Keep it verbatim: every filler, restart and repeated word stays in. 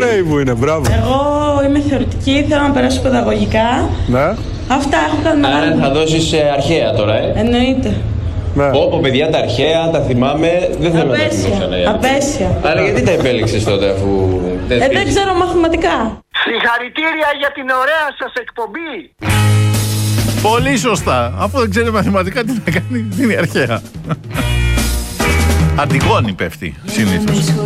ωραίοι που είναι, μπράβο. Εγώ είμαι θεωρητική, θέλω να περάσω παιδαγωγικά. Ναι. Αυτά έχω κάνει μεγάλη. Άρα θα δώσεις ε, αρχαία τώρα, ε. Εννοείται. Ναι. Πω, παιδιά, τα αρχαία τα θυμάμαι, δεν θέλω να τα θυμίσω Απέσια. ξανά. Απέσια. Αλλά γιατί τα επέλεξες τότε, αφού δεν Ε, δεν πήγες? ξέρω μαθηματικά. Συγχαρητήρια για την ωραία σας εκπομπή. Πολύ σωστά. Αφού δεν ξέρει μαθηματικά, τι να κάνει, είναι αρχαία. Αντιγόνη πέφτει συνήθως.